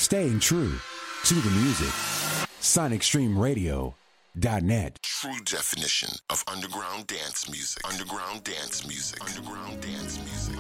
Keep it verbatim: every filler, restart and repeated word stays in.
Staying true to the music. Sonic Stream Radio dot net. True definition of underground dance music. Underground dance music. Underground dance music.